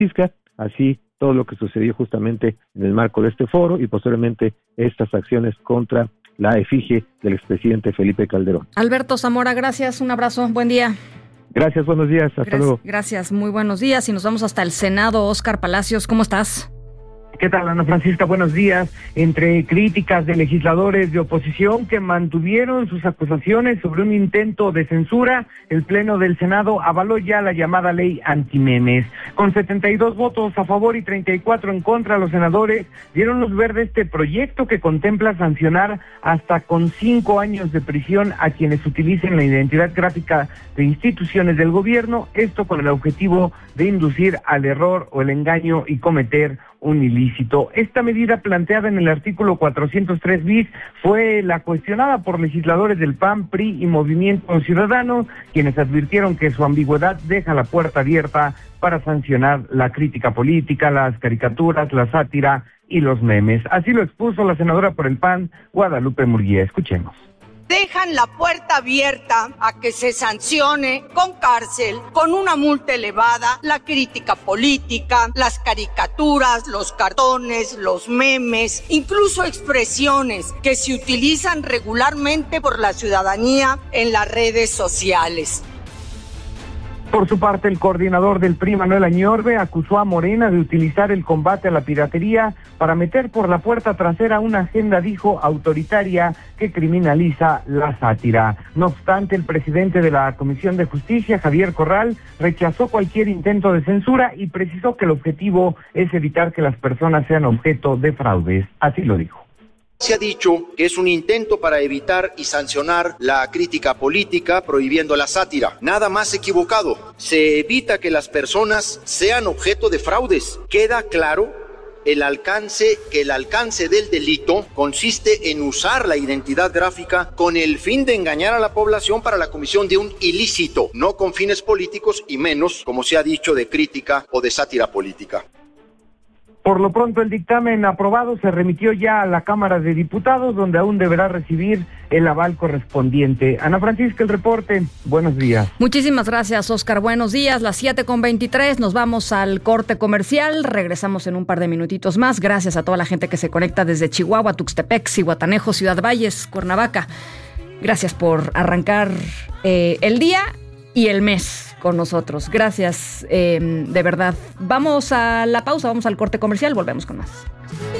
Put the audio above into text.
así todo lo que sucedió justamente en el marco de este foro y posteriormente estas acciones contra la efigie del expresidente Felipe Calderón. Alberto Zamora, gracias, un abrazo, buen día. Gracias, buenos días, hasta luego. Gracias, muy buenos días y nos vamos hasta el Senado. Óscar Palacios, ¿cómo estás? ¿Qué tal, Ana Francisca? Buenos días. Entre críticas de legisladores de oposición que mantuvieron sus acusaciones sobre un intento de censura, el Pleno del Senado avaló ya la llamada ley antimemes. Con 72 votos a favor y 34 en contra, los senadores dieron luz verde a este proyecto que contempla sancionar hasta con 5 años de prisión a quienes utilicen la identidad gráfica de instituciones del gobierno, esto con el objetivo de inducir al error o el engaño y cometer un ilícito. Esta medida planteada en el artículo 403 bis fue la cuestionada por legisladores del PAN, PRI y Movimiento Ciudadano, quienes advirtieron que su ambigüedad deja la puerta abierta para sancionar la crítica política, las caricaturas, la sátira y los memes. Así lo expuso la senadora por el PAN, Guadalupe Murguía. Escuchemos. Dejan la puerta abierta a que se sancione con cárcel, con una multa elevada, la crítica política, las caricaturas, los cartones, los memes, incluso expresiones que se utilizan regularmente por la ciudadanía en las redes sociales. Por su parte, el coordinador del PRI, Manuel Añorbe, acusó a Morena de utilizar el combate a la piratería para meter por la puerta trasera una agenda, dijo, autoritaria que criminaliza la sátira. No obstante, el presidente de la Comisión de Justicia, Javier Corral, rechazó cualquier intento de censura y precisó que el objetivo es evitar que las personas sean objeto de fraudes. Así lo dijo. Se ha dicho que es un intento para evitar y sancionar la crítica política, prohibiendo la sátira. Nada más equivocado. Se evita que las personas sean objeto de fraudes. Queda claro que el alcance del delito consiste en usar la identidad gráfica con el fin de engañar a la población para la comisión de un ilícito, no con fines políticos y menos, como se ha dicho, de crítica o de sátira política. Por lo pronto, el dictamen aprobado se remitió ya a la Cámara de Diputados, donde aún deberá recibir el aval correspondiente. Ana Francisca, el reporte. Buenos días. Muchísimas gracias, Óscar. Buenos días. Las 7:23. Nos vamos al corte comercial. Regresamos en un par de minutitos más. Gracias a toda la gente que se conecta desde Chihuahua, Tuxtepec, Zihuatanejo, Ciudad Valles, Cuernavaca. Gracias por arrancar el día y el mes con nosotros. Gracias, de verdad. Vamos a la pausa, vamos al corte comercial, volvemos con más.